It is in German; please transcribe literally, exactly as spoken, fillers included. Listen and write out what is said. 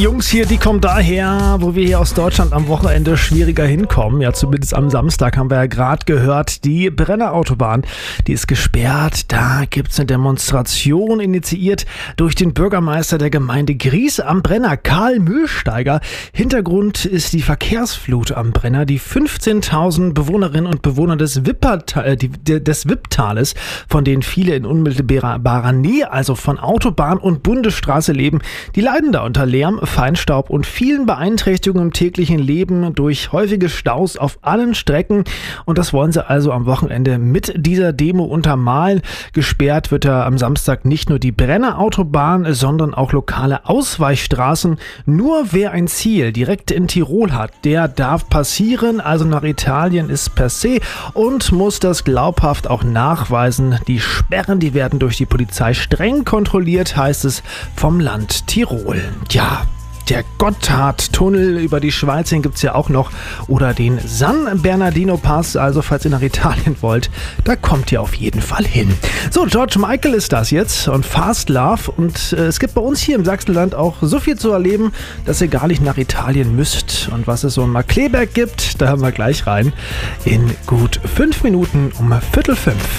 Jungs hier, die kommen daher, wo wir hier aus Deutschland am Wochenende schwieriger hinkommen. Ja, zumindest am Samstag haben wir ja gerade gehört, die Brenner Autobahn, die ist gesperrt. Da gibt's eine Demonstration, initiiert durch den Bürgermeister der Gemeinde Gries am Brenner, Karl Mühlsteiger. Hintergrund ist die Verkehrsflut am Brenner, die fünfzehntausend Bewohnerinnen und Bewohner des Wippertal, äh, des Wipptales, von denen viele in unmittelbarer Nähe, also von Autobahn und Bundesstraße leben, die leiden da unter Lärm, Feinstaub und vielen Beeinträchtigungen im täglichen Leben durch häufige Staus auf allen Strecken. Und das wollen sie also am Wochenende mit dieser Demo untermalen. Gesperrt wird da am Samstag nicht nur die Brenner Autobahn, sondern auch lokale Ausweichstraßen. Nur wer ein Ziel direkt in Tirol hat, der darf passieren, also nach Italien ist per se, und muss das glaubhaft auch nachweisen. Die Sperren, die werden durch die Polizei streng kontrolliert, heißt es vom Land Tirol. Ja, der Gotthardtunnel über die Schweiz, den gibt es ja auch noch. Oder den San Bernardino Pass, also falls ihr nach Italien wollt, da kommt ihr auf jeden Fall hin. So, George Michael ist das jetzt und Fast Love. Und äh, es gibt bei uns hier im Sachsenland auch so viel zu erleben, dass ihr gar nicht nach Italien müsst. Und was es so in Markkleeberg gibt, da hören wir gleich rein. In gut fünf Minuten um Viertel fünf.